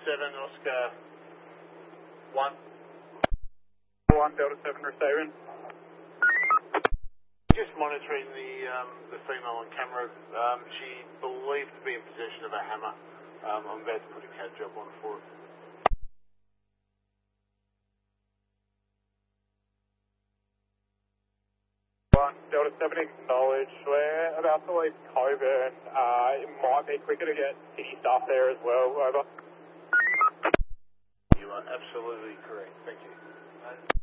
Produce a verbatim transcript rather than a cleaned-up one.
seven, Oscar one. one, Delta seven receiving. Just monitoring the um, the female on camera. Um, she believed to be in possession of a hammer. Um, I'm about to put a CAD job on for it. one, Delta seven acknowledged. We're about to leave Coburn. Uh, it might be quicker to get city staff there as well. Over. You are absolutely correct. Thank you.